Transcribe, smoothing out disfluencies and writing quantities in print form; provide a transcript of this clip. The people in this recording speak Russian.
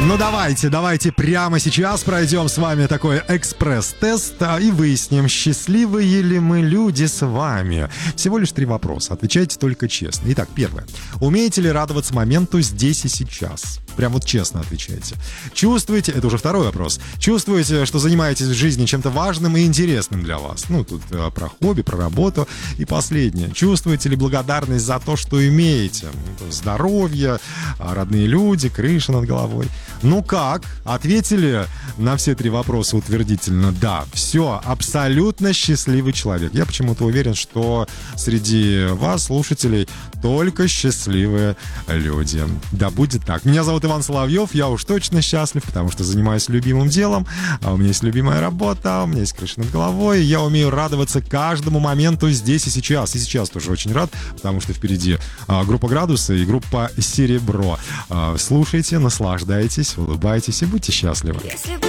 Ну давайте прямо сейчас пройдем с вами такой экспресс-тест и выясним, счастливые ли мы люди с вами. Всего лишь 3 вопроса, отвечайте только честно. Итак, первое. Умеете ли радоваться моменту здесь и сейчас? Прям вот честно отвечайте. Чувствуете, это уже второй вопрос, чувствуете, что занимаетесь в жизни чем-то важным и интересным для вас? Ну, тут про хобби, про работу. И последнее. Чувствуете ли благодарность за то, что имеете? Здоровье, родные люди, крыша над головой. Ну как? Ответили на все 3 вопроса утвердительно? Да, все, абсолютно счастливый человек. Я почему-то уверен, что среди вас, слушателей, только счастливые люди. Да будет так. Меня зовут Иван Соловьев, я уж точно счастлив, потому что занимаюсь любимым делом, а у меня есть любимая работа, у меня есть крыша над головой, я умею радоваться каждому моменту здесь и сейчас. И сейчас тоже очень рад, потому что впереди группа «Градусы» и группа «Серебро». Слушайте, наслаждайтесь, улыбайтесь и будьте счастливы.